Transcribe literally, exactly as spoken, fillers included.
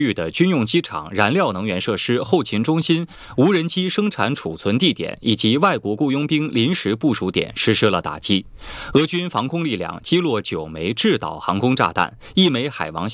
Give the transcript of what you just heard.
域的军用机场、燃料能源设施、后勤中心、无人机生产储存地点以及外国雇佣兵临时部署点实施了打击。俄军防空力量击落九枚制导航空炸弹，一枚海王